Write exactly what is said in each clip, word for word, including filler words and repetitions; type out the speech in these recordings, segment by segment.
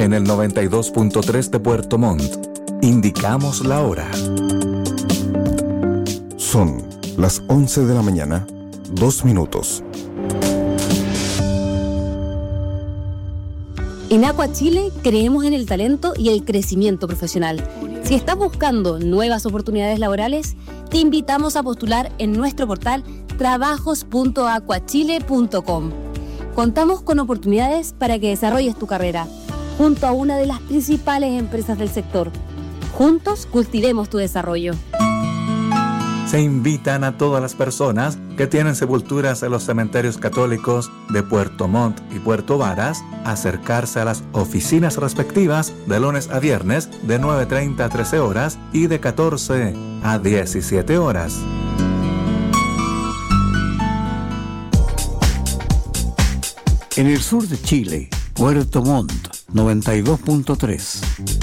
en el noventa y dos punto tres de Puerto Montt. Indicamos la hora. Son las once de la mañana, dos minutos. En Aqua Chile creemos en el talento y el crecimiento profesional. Si estás buscando nuevas oportunidades laborales, te invitamos a postular en nuestro portal trabajos punto aquachile punto com. Contamos con oportunidades para que desarrolles tu carrera junto a una de las principales empresas del sector. Juntos cultivemos tu desarrollo. Se invitan a todas las personas que tienen sepulturas en los cementerios católicos de Puerto Montt y Puerto Varas a acercarse a las oficinas respectivas de lunes a viernes de nueve treinta a trece horas y de catorce a diecisiete horas. En el sur de Chile, Puerto Montt, noventa y dos punto tres.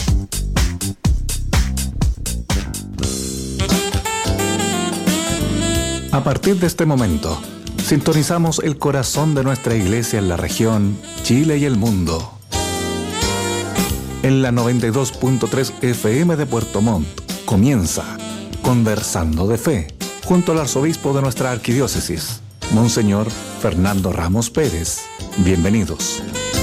A partir de este momento, sintonizamos el corazón de nuestra iglesia en la región, Chile y el mundo. En la noventa y dos punto tres F M de Puerto Montt comienza Conversando de Fe, junto al arzobispo de nuestra arquidiócesis, Monseñor Fernando Ramos Pérez. Bienvenidos.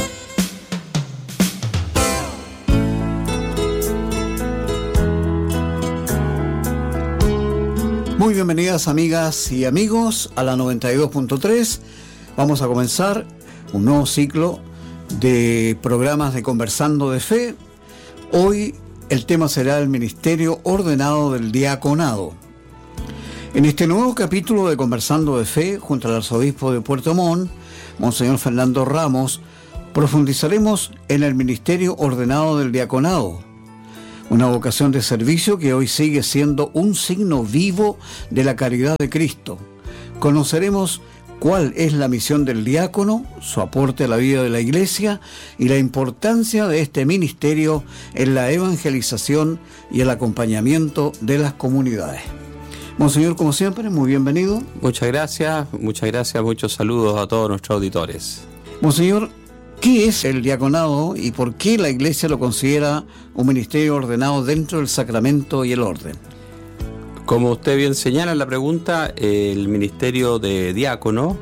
Muy bienvenidas amigas y amigos a la noventa y dos punto tres. Vamos a comenzar un nuevo ciclo de programas de Conversando de Fe. Hoy el tema será el Ministerio Ordenado del Diaconado. En este nuevo capítulo de Conversando de Fe, junto al arzobispo de Puerto Montt, Monseñor Fernando Ramos, profundizaremos en el Ministerio Ordenado del Diaconado, una vocación de servicio que hoy sigue siendo un signo vivo de la caridad de Cristo. Conoceremos cuál es la misión del diácono, su aporte a la vida de la Iglesia y la importancia de este ministerio en la evangelización y el acompañamiento de las comunidades. Monseñor, como siempre, muy bienvenido. Muchas gracias, muchas gracias, muchos saludos a todos nuestros auditores. Monseñor, ¿qué es el diaconado y por qué la Iglesia lo considera un ministerio ordenado dentro del sacramento y el orden? Como usted bien señala en la pregunta, el ministerio de diácono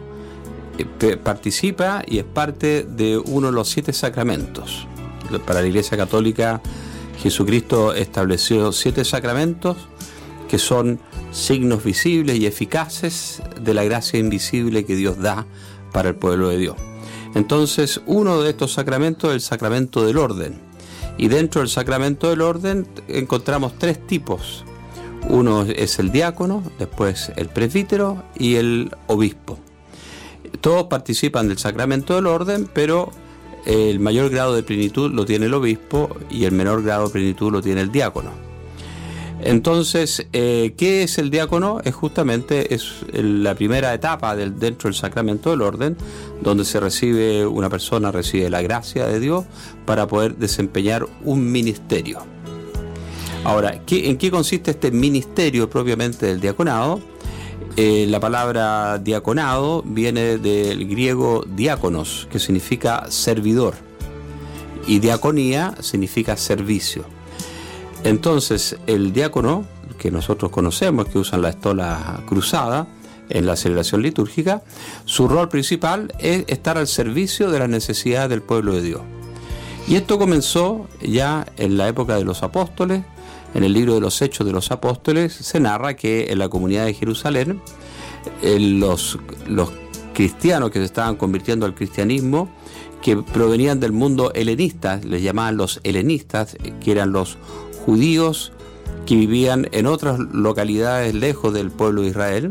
participa y es parte de uno de los siete sacramentos. Para la Iglesia Católica, Jesucristo estableció siete sacramentos que son signos visibles y eficaces de la gracia invisible que Dios da para el pueblo de Dios. Entonces, uno de estos sacramentos es el sacramento del orden. Y dentro del sacramento del orden encontramos tres tipos. Uno es el diácono, después el presbítero y el obispo. Todos participan del sacramento del orden, pero el mayor grado de plenitud lo tiene el obispo y el menor grado de plenitud lo tiene el diácono. Entonces, eh, ¿qué es el diácono? Es justamente es la primera etapa del, dentro del sacramento del orden, donde se recibe, una persona recibe la gracia de Dios para poder desempeñar un ministerio. Ahora, ¿qué, ¿en qué consiste este ministerio propiamente del diaconado? Eh, la palabra diaconado viene del griego diáconos, que significa servidor, y diaconía significa servicio. Entonces, el diácono, que nosotros conocemos, que usan la estola cruzada en la celebración litúrgica, su rol principal es estar al servicio de las necesidades del pueblo de Dios. Y esto comenzó ya en la época de los apóstoles. En el libro de los Hechos de los Apóstoles se narra que en la comunidad de Jerusalén, los, los cristianos que se estaban convirtiendo al cristianismo, que provenían del mundo helenista, les llamaban los helenistas, que eran los judíos que vivían en otras localidades lejos del pueblo de Israel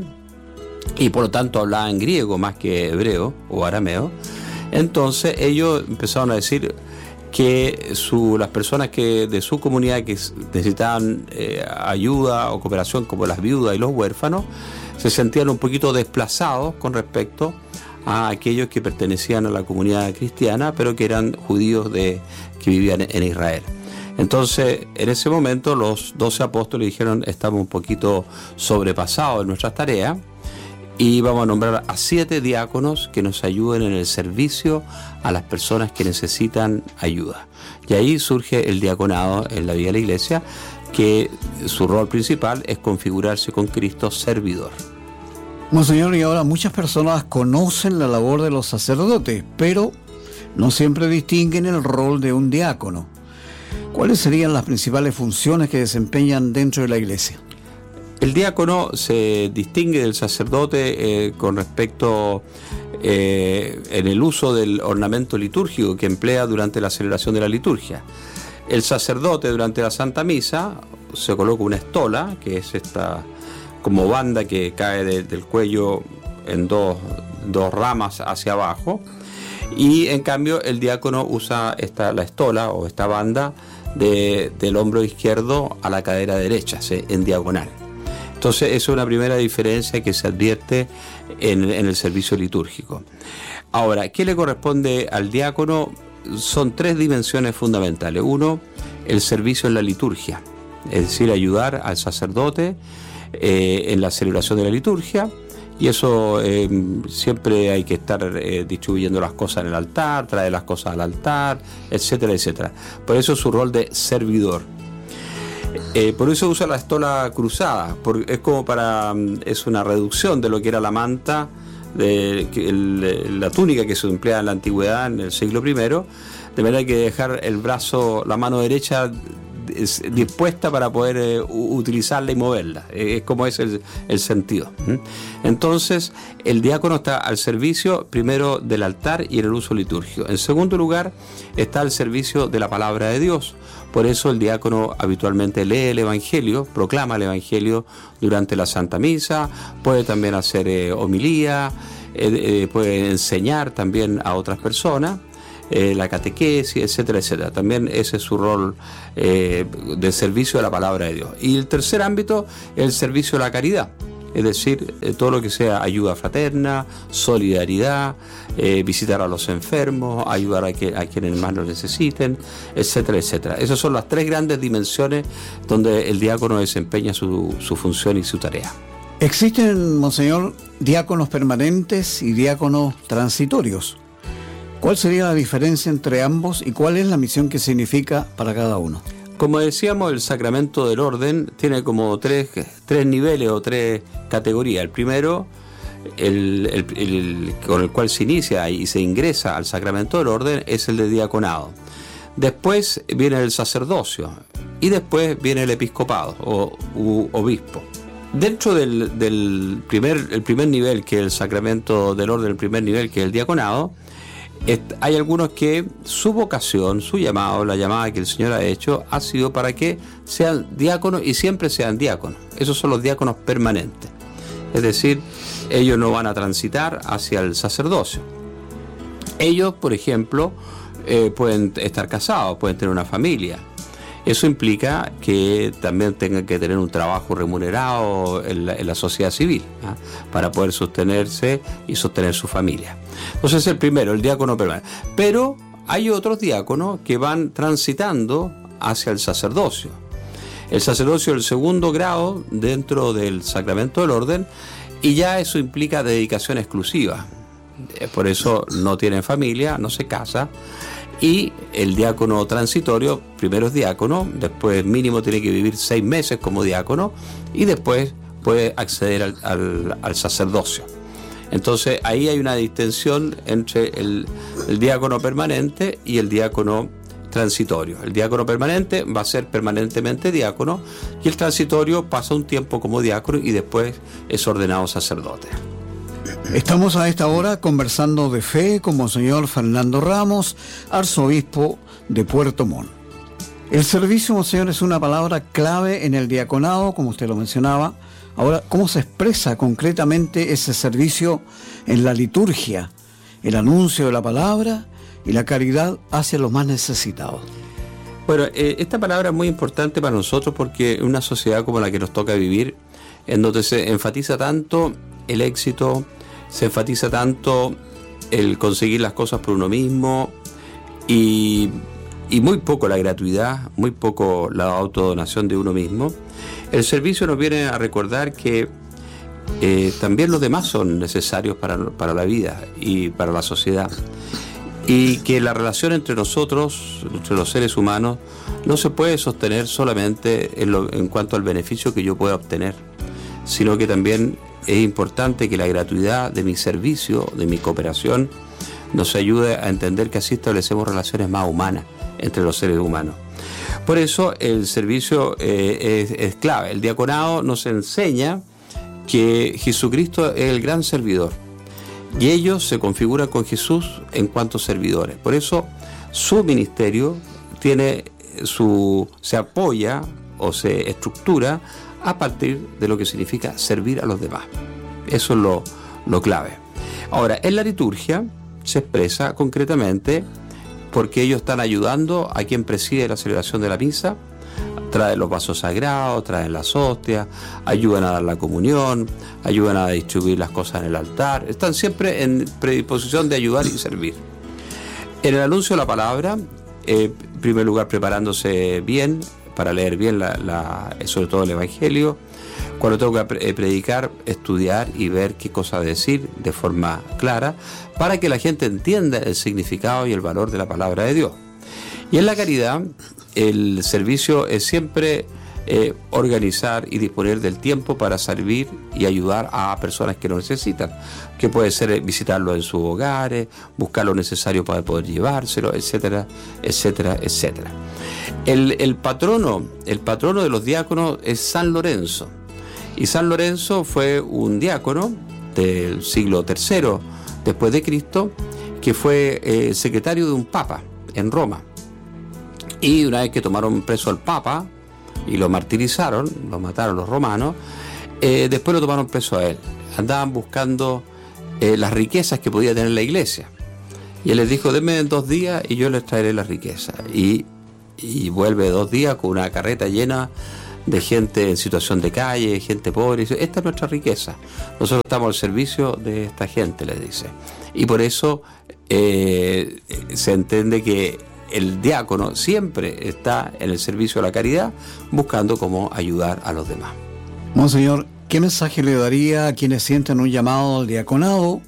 y por lo tanto hablaban griego más que hebreo o arameo. Entonces ellos empezaron a decir que su, las personas que de su comunidad que necesitaban eh, ayuda o cooperación, como las viudas y los huérfanos, se sentían un poquito desplazados con respecto a aquellos que pertenecían a la comunidad cristiana pero que eran judíos de, que vivían en Israel. Entonces, en ese momento los doce apóstoles dijeron: estamos un poquito sobrepasados en nuestras tareas y vamos a nombrar a siete diáconos que nos ayuden en el servicio a las personas que necesitan ayuda. Y ahí surge el diaconado en la vida de la iglesia, que su rol principal es configurarse con Cristo servidor. Monseñor, y ahora muchas personas conocen la labor de los sacerdotes, pero no siempre distinguen el rol de un diácono. ¿Cuáles serían las principales funciones que desempeñan dentro de la iglesia? El diácono se distingue del sacerdote eh, con respecto eh, en el uso del ornamento litúrgico que emplea durante la celebración de la liturgia. El sacerdote durante la Santa Misa se coloca una estola, que es esta como banda que cae de, del cuello en dos, dos ramas hacia abajo, y en cambio el diácono usa esta, la estola o esta banda de, del hombro izquierdo a la cadera derecha, ¿sí?, en diagonal. Entonces, esa es una primera diferencia que se advierte en, en el servicio litúrgico. Ahora, ¿qué le corresponde al diácono? Son tres dimensiones fundamentales. Uno, el servicio en la liturgia, es decir, ayudar al sacerdote eh, en la celebración de la liturgia, y eso eh, siempre hay que estar eh, distribuyendo las cosas en el altar, traer las cosas al altar, etcétera, etcétera. Por eso su rol de servidor. Eh, por eso usa la estola cruzada, porque es como para es una reducción de lo que era la manta, de el, la túnica que se empleaba en la antigüedad, en el siglo primero, de manera que dejar el brazo, la mano derecha dispuesta para poder eh, utilizarla y moverla. Es como es el, el sentido. Entonces, el diácono está al servicio primero del altar y en el uso litúrgico. En segundo lugar, está al servicio de la palabra de Dios. Por eso el diácono habitualmente lee el Evangelio, proclama el Evangelio durante la Santa Misa, puede también hacer eh, homilía, eh, eh, puede enseñar también a otras personas, eh, la catequesis, etcétera, etcétera. También ese es su rol eh, de servicio a la palabra de Dios. Y el tercer ámbito es el servicio a la caridad. Es decir, eh, todo lo que sea ayuda fraterna, solidaridad, eh, visitar a los enfermos, ayudar a, que, a quienes más lo necesiten, etcétera, etcétera. Esas son las tres grandes dimensiones donde el diácono desempeña su, su función y su tarea. Existen, monseñor, diáconos permanentes y diáconos transitorios. ¿Cuál sería la diferencia entre ambos y cuál es la misión que significa para cada uno? Como decíamos, el sacramento del orden tiene como tres, tres niveles o tres categorías. El primero, el, el, el, con el cual se inicia y se ingresa al sacramento del orden, es el de diaconado. Después viene el sacerdocio y después viene el episcopado o u, obispo. Dentro del, del primer, el primer nivel, que es el sacramento del orden, el primer nivel, que es el diaconado, hay algunos que su vocación, su llamado, la llamada que el Señor ha hecho, ha sido para que sean diáconos y siempre sean diáconos. Esos son los diáconos permanentes. Es decir, ellos no van a transitar hacia el sacerdocio. Ellos, por ejemplo, eh, pueden estar casados, pueden tener una familia. Eso implica que también tengan que tener un trabajo remunerado en la, en la sociedad civil, ¿eh? para poder sostenerse y sostener su familia. Entonces, el primero, el diácono permanente. Pero hay otros diáconos que van transitando hacia el sacerdocio. El sacerdocio es el segundo grado dentro del sacramento del orden, y ya eso implica dedicación exclusiva. Por eso no tienen familia, no se casa. Y el diácono transitorio, primero es diácono, después mínimo tiene que vivir seis meses como diácono y después puede acceder al, al, al sacerdocio. Entonces ahí hay una distinción entre el, el diácono permanente y el diácono transitorio. El diácono permanente va a ser permanentemente diácono y el transitorio pasa un tiempo como diácono y después es ordenado sacerdote. Estamos a esta hora conversando de fe con Monseñor Fernando Ramos, arzobispo de Puerto Montt. El servicio, Monseñor, es una palabra clave en el diaconado, como usted lo mencionaba. Ahora, ¿cómo se expresa concretamente ese servicio en la liturgia, el anuncio de la palabra y la caridad hacia los más necesitados? Bueno, eh, esta palabra es muy importante para nosotros porque en una sociedad como la que nos toca vivir, en donde se enfatiza tanto el éxito, se enfatiza tanto el conseguir las cosas por uno mismo y, y muy poco la gratuidad, muy poco la autodonación de uno mismo. El servicio nos viene a recordar que eh, también los demás son necesarios para, para la vida y para la sociedad. Y que la relación entre nosotros, entre los seres humanos, no se puede sostener solamente en, lo, en cuanto al beneficio que yo pueda obtener, sino que también es importante que la gratuidad de mi servicio, de mi cooperación, nos ayude a entender que así establecemos relaciones más humanas entre los seres humanos. Por eso el servicio eh, es, es clave. El diaconado nos enseña que Jesucristo es el gran servidor y ellos se configuran con Jesús en cuanto servidores. Por eso su ministerio tiene su, se apoya o se estructura a partir de lo que significa servir a los demás. Eso es lo, lo clave. Ahora, en la liturgia se expresa concretamente porque ellos están ayudando a quien preside la celebración de la misa, traen los vasos sagrados, traen las hostias, ayudan a dar la comunión, ayudan a distribuir las cosas en el altar, están siempre en predisposición de ayudar y servir. En el anuncio de la palabra, eh, en primer lugar preparándose bien, para leer bien, la, la, sobre todo el Evangelio. Cuando tengo que predicar, estudiar y ver qué cosa decir de forma clara, para que la gente entienda el significado y el valor de la palabra de Dios. Y en la caridad, el servicio es siempre eh, organizar y disponer del tiempo para servir y ayudar a personas que lo necesitan, que puede ser visitarlos en sus hogares, buscar lo necesario para poder llevárselo, etcétera, etcétera, etcétera. El, el patrono, el patrono de los diáconos es San Lorenzo. Y San Lorenzo fue un diácono del siglo tercero después de Cristo, que fue eh, secretario de un papa en Roma. Y una vez que tomaron preso al papa y lo martirizaron, lo mataron los romanos, eh, después lo tomaron preso a él. Andaban buscando eh, las riquezas que podía tener la iglesia. Y él les dijo, denme dos días y yo les traeré las riquezas. Y, y vuelve dos días con una carreta llena de gente en situación de calle, gente pobre. Esta es nuestra riqueza. Nosotros estamos al servicio de esta gente, les dice. Y por eso eh, se entiende que el diácono siempre está en el servicio de la caridad, buscando cómo ayudar a los demás. Monseñor, ¿qué mensaje le daría a quienes sienten un llamado al diaconado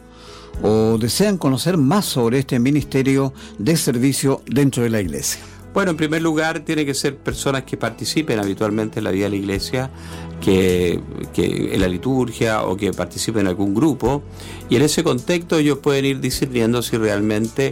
o desean conocer más sobre este ministerio de servicio dentro de la iglesia? Bueno, en primer lugar, tiene que ser personas que participen habitualmente en la vida de la iglesia, que, que en la liturgia o que participen en algún grupo, y en ese contexto ellos pueden ir discerniendo si realmente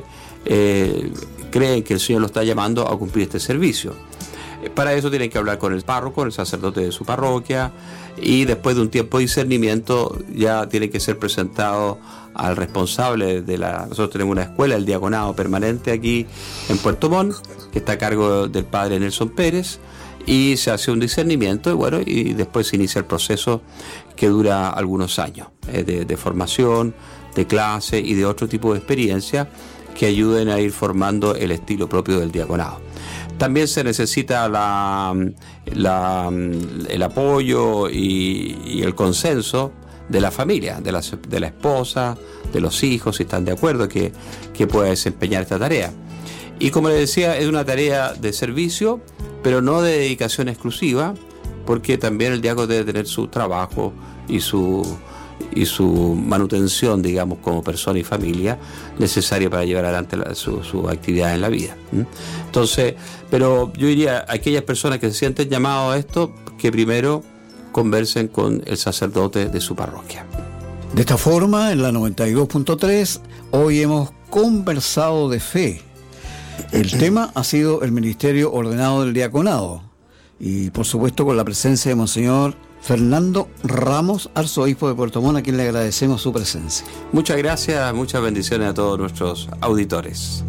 eh, creen que el Señor los está llamando a cumplir este servicio. Para eso tienen que hablar con el párroco, el sacerdote de su parroquia, y después de un tiempo de discernimiento ya tiene que ser presentado al responsable de la... Nosotros tenemos una escuela, el diaconado permanente aquí en Puerto Montt, que está a cargo del padre Nelson Pérez, y se hace un discernimiento y bueno, y después se inicia el proceso que dura algunos años eh, de, de formación, de clase y de otro tipo de experiencia que ayuden a ir formando el estilo propio del diaconado. También se necesita la, la, el apoyo y, y el consenso de la familia, de la, de la esposa, de los hijos, si están de acuerdo que, que pueda desempeñar esta tarea. Y como les decía, es una tarea de servicio, pero no de dedicación exclusiva, porque también el diácono debe tener su trabajo y su, y su manutención, digamos, como persona y familia, necesaria para llevar adelante la, su, su actividad en la vida. ¿Mm? Entonces, pero yo diría, aquellas personas que se sienten llamados a esto, que primero conversen con el sacerdote de su parroquia. De esta forma, en la noventa y dos punto tres, hoy hemos conversado de fe. El tema ha sido el ministerio ordenado del diaconado y por supuesto con la presencia de Monseñor Fernando Ramos, arzobispo de Puerto Montt, a quien le agradecemos su presencia. Muchas gracias, muchas bendiciones a todos nuestros auditores.